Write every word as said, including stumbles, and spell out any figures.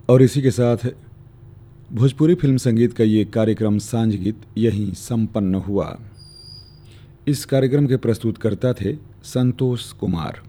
और इसी के साथ भोजपुरी फिल्म संगीत का ये कार्यक्रम सांझ गीत यहीं संपन्न हुआ। इस कार्यक्रम के प्रस्तुतकर्ता थे संतोष कुमार।